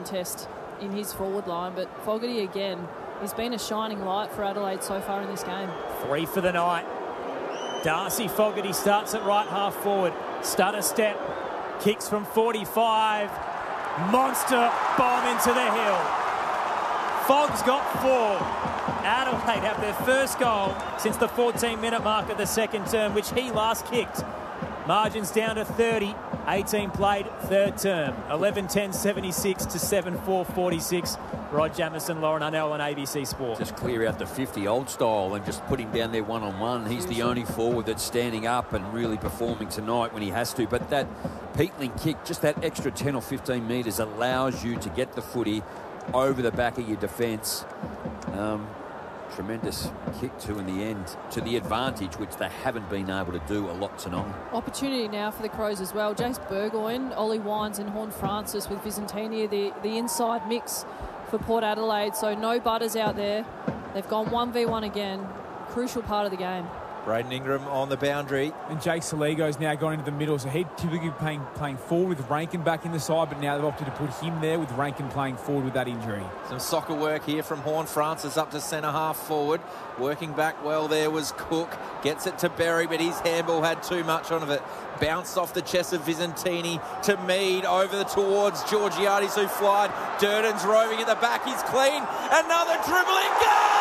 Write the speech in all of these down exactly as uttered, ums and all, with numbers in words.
contest in his forward line. But Fogarty, again, he's been a shining light for Adelaide so far in this game. Three for the night. Darcy Fogarty starts at right half forward. Stutter step. Kicks from forty-five. Monster bomb into the hill. Fogg's got four. Adelaide have their first goal since the fourteen minute mark of the second term, which he last kicked. Margins down to thirty. eighteen played, third term. eleven ten seventy-six to seven four forty-six. Rod Jamieson, Lauren Arnell on A B C Sport. Just clear out the fifty old style and just put him down there one-on-one. He's the only forward that's standing up and really performing tonight when he has to. But that Peatling kick, just that extra ten or fifteen metres allows you to get the footy over the back of your defence. Um, tremendous kick too in the end to the advantage, which they haven't been able to do a lot tonight. Opportunity now for the Crows as well. Jace Burgoyne, Ollie Wines and Horn Francis with Visentini, the, the inside mix for Port Adelaide. So no butters out there. They've gone one v one again. Crucial part of the game. Braden Ingram on the boundary. And Jake Saligo's now gone into the middle, so he'd typically be playing, playing forward with Rankin back in the side, but now they've opted to put him there with Rankin playing forward with that injury. Some soccer work here from Horn Francis up to centre half forward. Working back well there was Cook. Gets it to Berry, but his handball had too much on of it. Bounced off the chest of Visentini to Mead over the towards Georgiades who flied. Durden's roving at the back. He's clean. Another dribbling goal!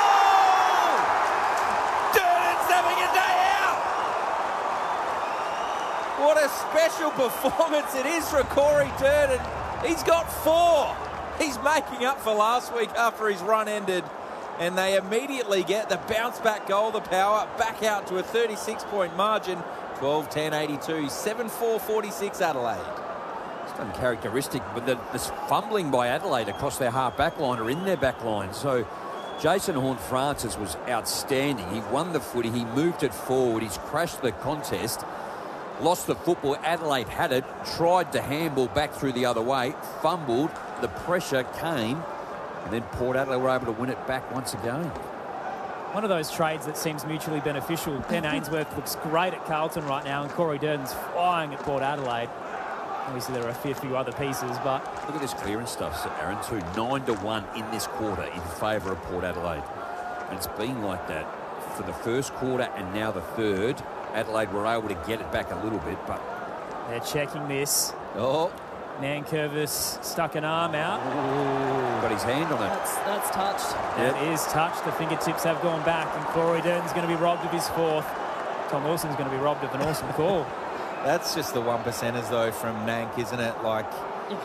Having a day out. What a special performance it is for Corey Durden. He's got four. He's making up for last week after his run ended. And they immediately get the bounce back goal, the power, back out to a thirty-six point margin. twelve ten eighty-two, seven four forty-six Adelaide. It's uncharacteristic, but the, this fumbling by Adelaide across their half back line or in their back line. So Jason Horne-Francis was outstanding. He won the footy. He moved it forward. He's crashed the contest. Lost the football. Adelaide had it. Tried to handball back through the other way. Fumbled. The pressure came. And then Port Adelaide were able to win it back once again. One of those trades that seems mutually beneficial. Ben Ainsworth looks great at Carlton right now, and Corey Durden's flying at Port Adelaide. Obviously, there are a fair few other pieces, but... Look at this clearance stuff, Aaron, too. Nine to one in this quarter in favour of Port Adelaide. And it's been like that for the first quarter and now the third. Adelaide were able to get it back a little bit, but... They're checking this. Oh. Nankervis stuck an arm out. Ooh, got his hand on it. That's, that's touched. That yep. is touched. The fingertips have gone back, and Corey Durden's going to be robbed of his fourth. Tom Wilson's going to be robbed of an awesome call. That's just the one percenters, though, from Nank, isn't it? Like, yeah.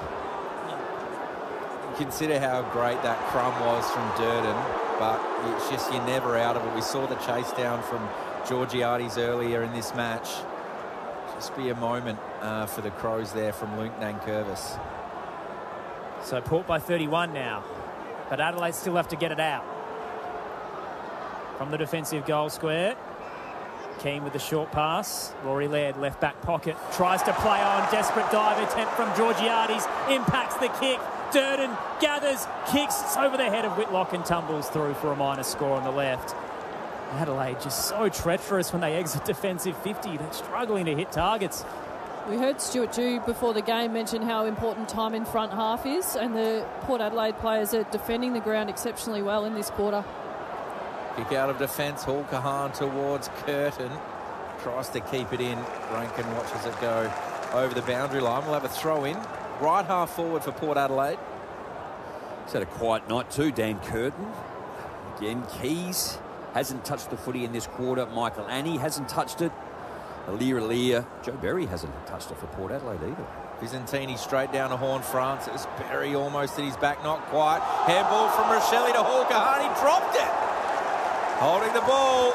Yeah. Consider how great that crumb was from Durden, but it's just you're never out of it. We saw the chase down from Georgiades earlier in this match. Just be a moment uh, for the Crows there from Luke Nankervis. So Port by thirty-one now, but Adelaide still have to get it out. From the defensive goal square. Keane with the short pass. Rory Laird, left back pocket, tries to play on. Desperate dive attempt from Georgiades. Impacts the kick. Durden gathers, kicks. It's over the head of Whitlock and tumbles through for a minus score on the left. Adelaide just so treacherous when they exit defensive fifty. They're struggling to hit targets. We heard Stuart Dew before the game mention how important time in front half is, and the Port Adelaide players are defending the ground exceptionally well in this quarter. Kick out of defence, Hall Kahan towards Curtin. Tries to keep it in. Rankin watches it go over the boundary line. We'll have a throw in. Right half forward for Port Adelaide. He's had a quiet night too, Dan Curtin. Again, Keys hasn't touched the footy in this quarter. Michael Annie hasn't touched it. Alir Alir. Joe Berry hasn't touched it for Port Adelaide either. Visentini straight down to Horn Francis. Berry almost at his back, not quite. Handball from Rochelle to Hall Kahan. He dropped it. Holding the ball.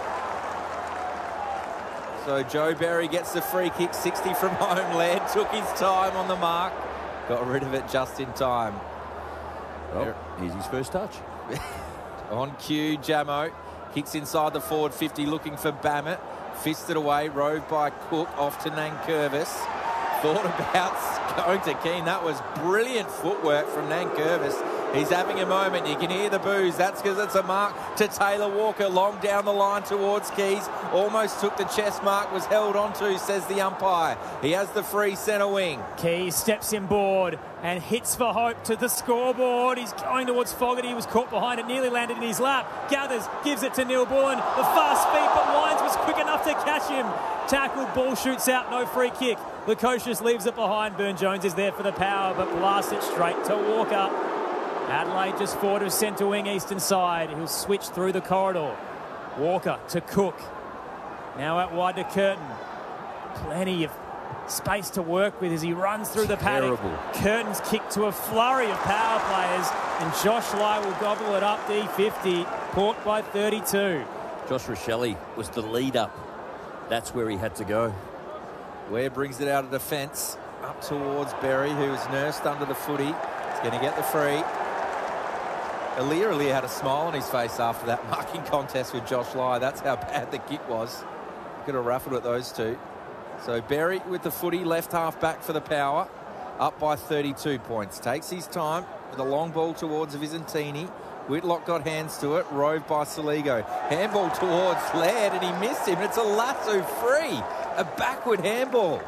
So Joe Berry gets the free kick, sixty from home. Laird took his time on the mark. Got rid of it just in time. Oh, here's his first touch. On cue, Jamo. Kicks inside the forward fifty, looking for Bammett. Fisted away, roved by Cook, off to Nankervis. Thought about going to Keane. That was brilliant footwork from Nankervis. He's having a moment. You can hear the boos. That's because it's a mark to Taylor Walker. Long down the line towards Keys. Almost took the chest mark. Was held onto, says the umpire. He has the free centre wing. Keys steps inboard and hits for hope to the scoreboard. He's going towards Fogarty. He was caught behind it, nearly landed in his lap. Gathers, gives it to Neil Bullen. The fast speed, but Wines was quick enough to catch him. Tackled, ball shoots out, no free kick. Lukosius leaves it behind. Burne-Jones is there for the power, but blasts it straight to Walker. Adelaide just forward to centre wing, eastern side. He'll switch through the corridor. Walker to Cook. Now out wide to Curtin. Plenty of space to work with as he runs through the paddock. Curtin's kick to a flurry of power players, and Josh Lai will gobble it up D fifty. Port by thirty-two. Josh Rachele was the lead up. That's where he had to go. Ware brings it out of defence up towards Berry, who's nursed under the footy. He's going to get the free. Aliir Aliir had a smile on his face after that marking contest with Josh Lai. That's how bad the kick was. Could have raffled at those two. So Berry with the footy, left half back for the power, up by thirty-two points. Takes his time with a long ball towards Visentini. Whitlock got hands to it, roved by Saligo. Handball towards Laird, and he missed him. It's a lasso free, a backward handball.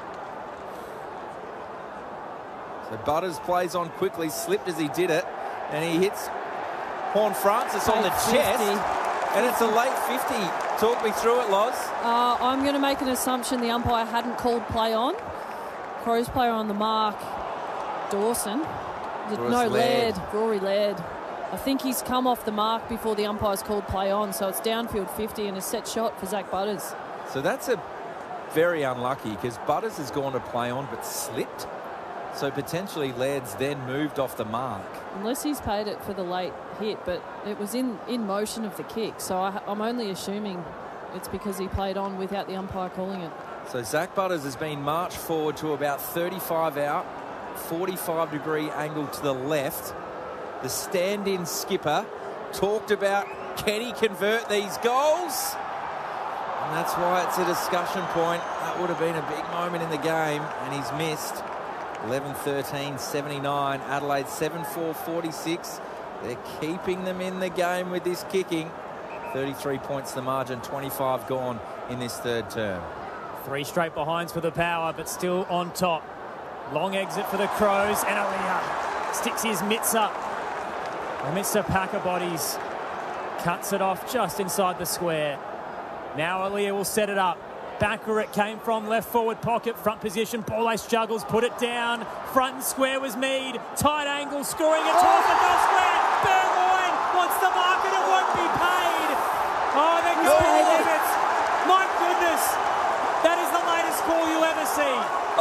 So Butters plays on quickly, slipped as he did it, and he hits Horne-Francis on the chest, and it's a late fifty. Talk me through it, Loz. Uh, I'm going to make an assumption the umpire hadn't called play on. Crows player on the mark, Dawson. Bruce no, Laird. Laird, Rory Laird. I think he's come off the mark before the umpire's called play on, so it's downfield fifty and a set shot for Zach Butters. So that's a very unlucky, because Butters has gone to play on but slipped. So potentially Laird's then moved off the mark. Unless he's paid it for the late hit, but it was in, in motion of the kick, so I, I'm only assuming it's because he played on without the umpire calling it. So Zach Butters has been marched forward to about thirty-five out, forty-five degree angle to the left. The stand-in skipper talked about, can he convert these goals? And that's why it's a discussion point. That would have been a big moment in the game, and he's missed. eleven thirteen seventy-nine, Adelaide seven four forty-six. They're keeping them in the game with this kicking. thirty-three points the margin, twenty-five gone in this third term. Three straight behinds for the power, but still on top. Long exit for the Crows, and Aliir sticks his mitts up. Amidst a pack of bodies, cuts it off just inside the square. Now Aliir will set it up. Back where it came from, left forward pocket, front position. Ball ace juggles, put it down. Front and square was Mead. Tight angle, scoring it towards the goal square. Burgoyne wants the mark and it won't be paid. Oh, they're going to limits. My goodness, that is the latest call you'll ever see.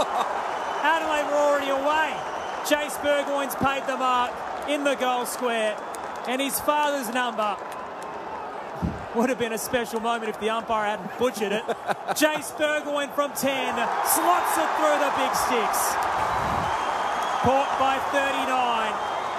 Adelaide were already away. Chase Burgoyne's paid the mark in the goal square, and his father's number would have been a special moment if the umpire hadn't butchered it. Chase Burgoyne from ten slots it through the big sticks. Port by thirty-nine.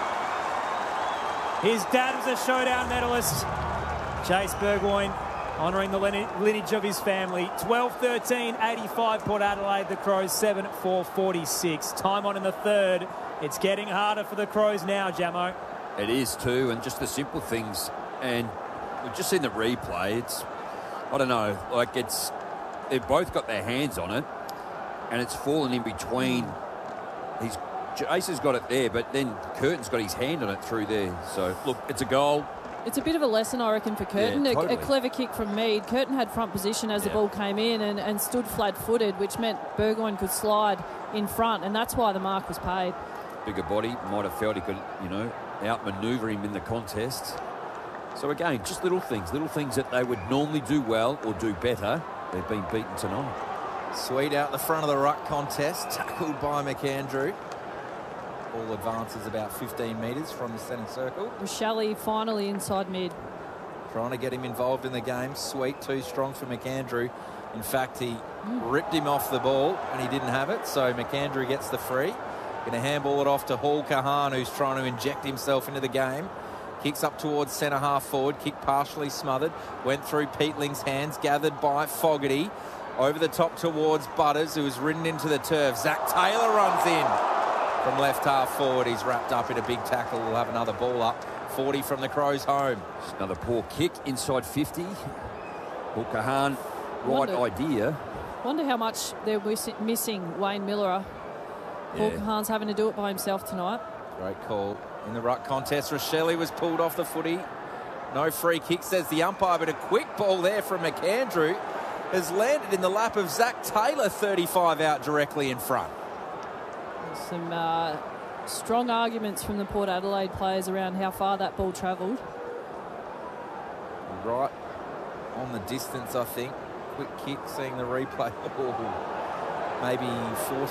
His dad was a showdown medalist. Chase Burgoyne honouring the lineage of his family. twelve thirteen eighty-five Port Adelaide. The Crows seven four forty-six. Time on in the third. It's getting harder for the Crows now, Jamo. It is too, and just the simple things. And we've just seen the replay. It's, I don't know, like it's, they've both got their hands on it, and it's fallen in between. He's, Jace has got it there, but then Curtin's got his hand on it through there. So, look, it's a goal. It's a bit of a lesson, I reckon, for Curtin. Yeah, a, totally. a clever kick from Mead. Curtin had front position as Yeah. the ball came in and, and stood flat-footed, which meant Burgoyne could slide in front, and that's why the mark was paid. Bigger body, might have felt he could, you know, outmaneuver him in the contest. So again, just little things, little things that they would normally do well or do better. They've been beaten tonight. Sweet out the front of the ruck contest, tackled by McAndrew. Ball advances about fifteen metres from the centre circle. Rachele finally inside mid. Trying to get him involved in the game. Sweet, too strong for McAndrew. In fact, he mm. ripped him off the ball and he didn't have it, so McAndrew gets the free. Going to handball it off to Hall Kahan, who's trying to inject himself into the game. Kicks up towards centre half forward. Kick partially smothered. Went through Peatling's hands. Gathered by Fogarty. Over the top towards Butters, who was ridden into the turf. Zach Taylor runs in from left half forward. He's wrapped up in a big tackle. We'll have another ball up. forty from the Crows home. Just another poor kick inside fifty. Hall Kahan, right Wonder, idea. Wonder how much they're miss- missing Wayne Miller. Paul Yeah. Kahan's having to do it by himself tonight. Great call. In the ruck contest, Rochelle was pulled off the footy. No free kick, says the umpire, but a quick ball there from McAndrew has landed in the lap of Zach Taylor, thirty-five out directly in front. Some uh, strong arguments from the Port Adelaide players around how far that ball travelled. Right on the distance, I think. Quick kick, seeing the replay. Oh, maybe forty